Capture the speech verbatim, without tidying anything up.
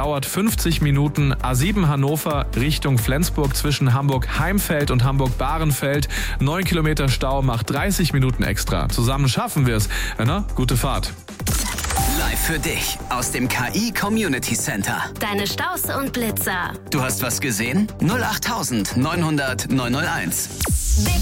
dauert fünfzig Minuten. A sieben Hannover Richtung Flensburg zwischen Hamburg-Heimfeld und Hamburg-Bahrenfeld. neun Kilometer Stau macht dreißig Minuten extra. Zusammen schaffen wir es. Na, gute Fahrt. Live für dich aus dem K I Community Center. Deine Staus und Blitzer. Du hast was gesehen? null acht neunhundert neunhunderteins.